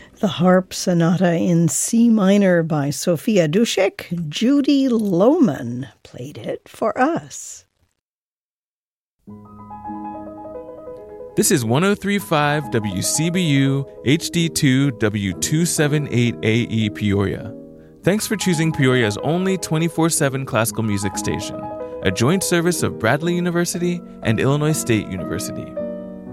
The Harp Sonata in C minor by Sofia Dušek. Judy Lohman played it for us. This is 103.5 WCBU HD2 W278AE Peoria. Thanks for choosing Peoria's only 24/7 classical music station, a joint service of Bradley University and Illinois State University.